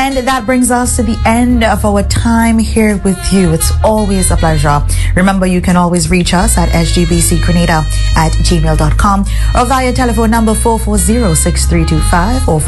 And that brings us to the end of our time here with you. It's always a pleasure. Remember, you can always reach us at sgbcgrenada@gmail.com or via telephone number 440-6325 or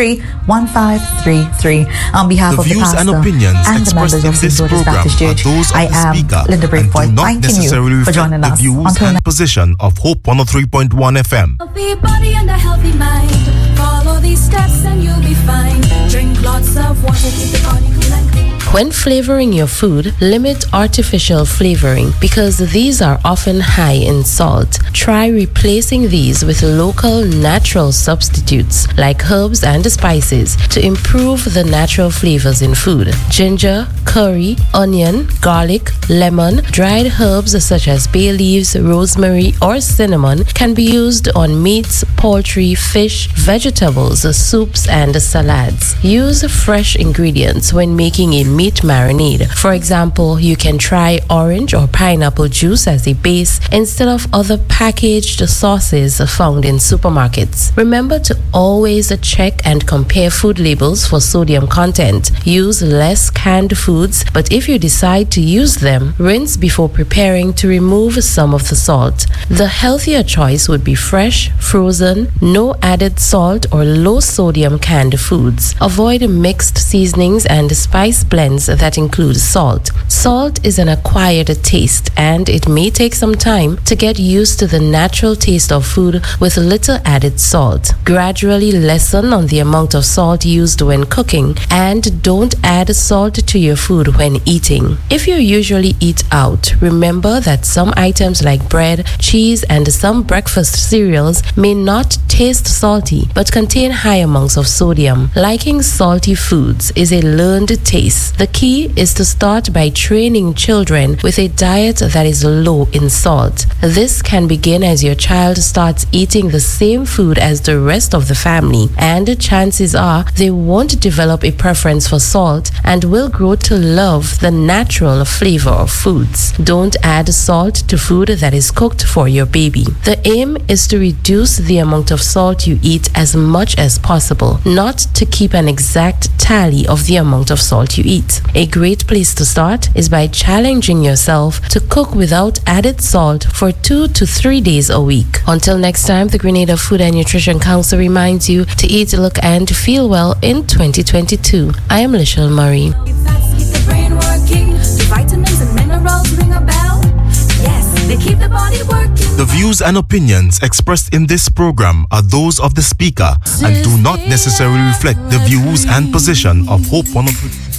423-1533. On behalf of the pastor and opinions and the members of St. George's Baptist Church, I am Linda Breakpoint. Thanking you for joining us. The views and position of Hope 103.1 FM. Healthy body and a healthy mind. Follow these steps and you'll be fine. Drink lots of water, keep the body cool and clean. When flavoring your food, limit artificial flavoring because these are often high in salt. Try replacing these with local natural substitutes like herbs and spices to improve the natural flavors in food. Ginger, curry, onion, garlic, lemon, dried herbs such as bay leaves, rosemary, or cinnamon can be used on meats, poultry, fish, vegetables, soups, and salads. Use fresh ingredients when making a meat marinade. For example, you can try orange or pineapple juice as a base instead of other packaged sauces found in supermarkets. Remember to always check and compare food labels for sodium content. Use less canned foods, but if you decide to use them, rinse before preparing to remove some of the salt. The healthier choice would be fresh, frozen, no added salt or low sodium canned foods. Avoid mixed seasonings and spice blends that include salt. Salt is an acquired taste and it may take some time to get used to the natural taste of food with little added salt. Gradually lessen on the amount of salt used when cooking and don't add salt to your food when eating. If you usually eat out, remember that some items like bread, cheese, and some breakfast cereals may not taste salty but contain high amounts of sodium. Liking salty foods is a learned taste. The key is to start by training children with a diet that is low in salt. This can begin as your child starts eating the same food as the rest of the family, and chances are they won't develop a preference for salt and will grow to love the natural flavor of foods. Don't add salt to food that is cooked for your baby. The aim is to reduce the amount of salt you eat as much as possible, not to keep an exact tally of the amount of salt you eat. A great place to start is by challenging yourself to cook without added salt for 2 to 3 days a week. Until next time, the Grenada Food and Nutrition Council reminds you to eat, look, and feel well in 2022. I am Lishelle Murray. Keep the brain working. The vitamins and minerals ring a bell. Yes, they keep the body working. The views and opinions expressed in this program are those of the speaker and do not necessarily reflect the views and position of Hope 103.